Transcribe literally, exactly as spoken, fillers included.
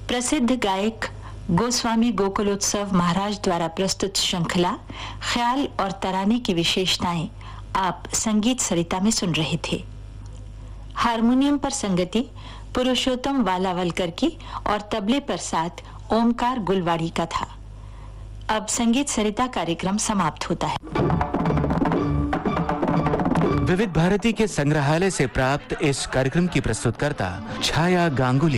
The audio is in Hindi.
प्रसिद्ध गायक गोस्वामी गोकुलोत्सव महाराज द्वारा प्रस्तुत श्रृंखला ख्याल और तराने की विशेषताएं आप संगीत सरिता में सुन रहे थे। हारमोनियम पर संगति पुरुषोत्तम वालावलकर की और तबले पर साथ ओमकार गुलवाड़ी का था। अब संगीत सरिता कार्यक्रम समाप्त होता है। विविध भारती के संग्रहालय से प्राप्त इस कार्यक्रम की प्रस्तुतकर्ता छाया गांगुली।